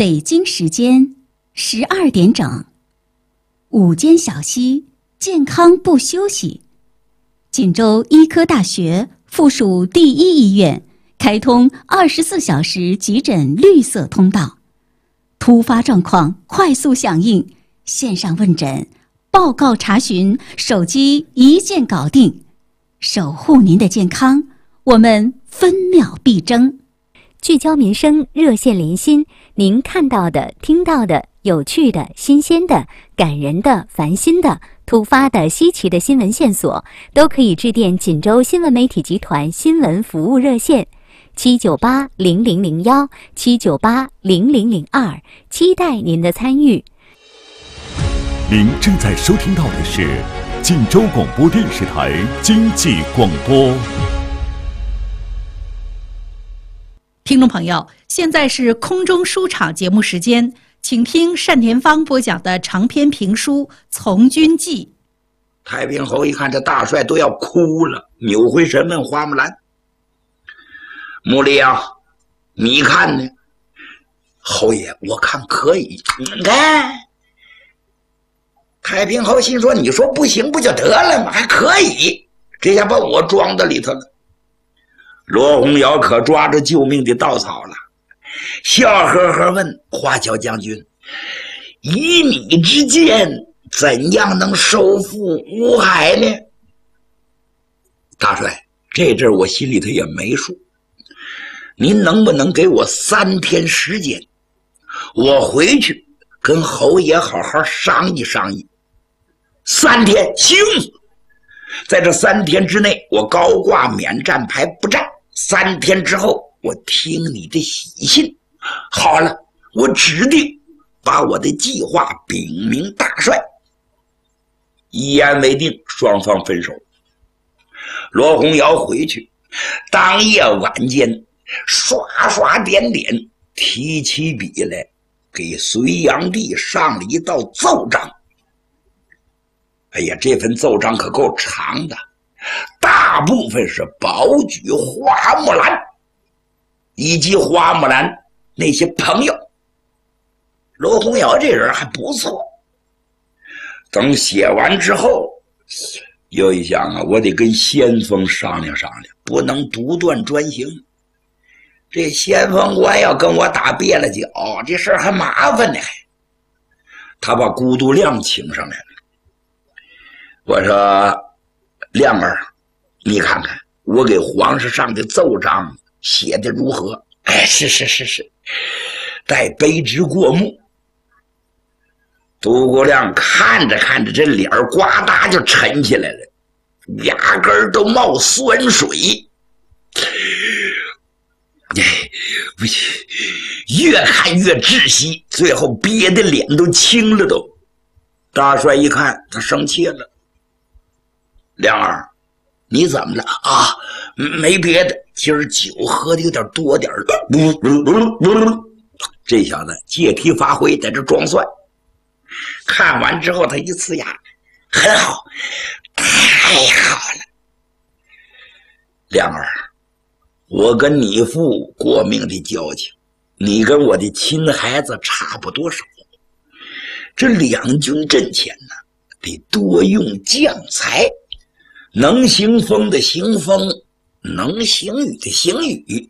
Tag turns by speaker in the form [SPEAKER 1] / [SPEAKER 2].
[SPEAKER 1] 北京时间12点整，午间小息，健康不休息。锦州医科大学附属第一医院开通24小时急诊绿色通道，突发状况快速响应，线上问诊、报告查询，手机一键搞定，守护您的健康，我们分秒必争。
[SPEAKER 2] 聚焦民生，热线连心，您看到的、听到的、有趣的、新鲜的、感人的、烦心的、突发的、稀奇的新闻线索，都可以致电锦州新闻媒体集团新闻服务热线7980001 7980002，期待您的参与。
[SPEAKER 3] 您正在收听到的是锦州广播电视台经济广播。
[SPEAKER 4] 听众朋友，现在是空中书场节目时间，请听单田芳播讲的长篇评书《从军记》。
[SPEAKER 5] 太平侯一看这大帅都要哭了，扭回身问花木兰：“穆里啊，你看呢？”侯爷，我看可以。你看，太平侯心说：“你说不行不就得了吗？还可以，这下把我装到里头了。”罗洪尧可抓着救命的稻草了，笑呵呵问花桥将军：“以你之见，怎样能收复乌海呢？”大帅，这阵我心里头也没数，您能不能给我3天时间，我回去跟侯爷好好商议商议。3天行，在这3天之内，我高挂免战牌不战。3天之后，我听你的喜信。好了，我指定把我的计划禀明大帅。一言为定，双方分手。罗洪尧回去，当夜晚间刷刷点点提起笔来，给隋炀帝上了一道奏章。哎呀，这份奏章可够长的，大部分是保举花木兰以及花木兰那些朋友。罗洪尧这人还不错，等写完之后，又一想啊，我得跟先锋商量商量，不能独断专行。这先锋官要跟我打别了脚，这事儿还麻烦呢。他把孤独亮请上来了。我说：“亮儿，你看看我给皇上上的奏章写的如何？”“哎，是，待卑职过目。”杜国亮看着看着，这脸呱嗒就沉起来了，牙根都冒酸水。不行，越看越窒息，最后憋得脸都青了都。大帅一看，他生气了。“亮儿，你怎么了啊？”“没别的，今儿酒喝的有点多点了。”这小子借题发挥，在这装蒜。看完之后，他一呲牙：“很好，太好了。亮儿，我跟你父过命的交情，你跟我的亲孩子差不多少。这两军阵前呢，得多用将才。能行风的行风，能行雨的行雨，